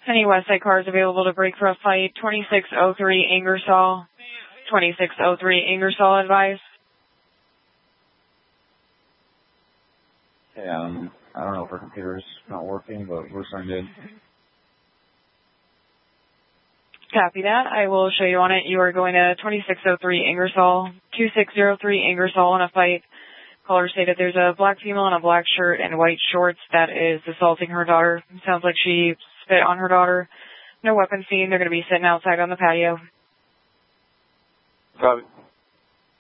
Any Westside cars available to break for a fight? 2603 Ingersoll. 2603 Ingersoll advice. Yeah, I don't know if our computer's not working, but we're starting to. Copy that. I will show you on it. You are going to 2603 Ingersoll. 2603 Ingersoll in a fight. Caller stated there's a black female in a black shirt and white shorts that is assaulting her daughter. Sounds like she spit on her daughter. No weapon seen. They're going to be sitting outside on the patio. Copy.